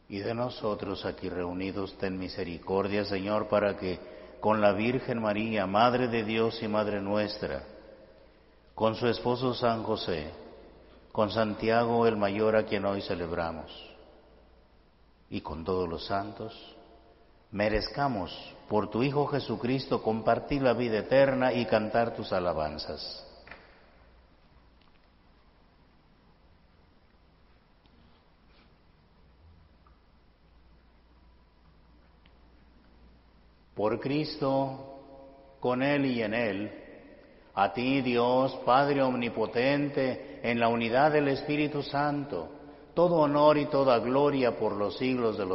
Y de nosotros aquí reunidos, ten misericordia, Señor, para que con la Virgen María, Madre de Dios y Madre nuestra, con su esposo San José, con Santiago el Mayor, a quien hoy celebramos, y con todos los santos, merezcamos por tu Hijo Jesucristo compartir la vida eterna y cantar tus alabanzas. Por Cristo, con Él y en Él, a ti, Dios, Padre omnipotente, en la unidad del Espíritu Santo, todo honor y toda gloria por los siglos de los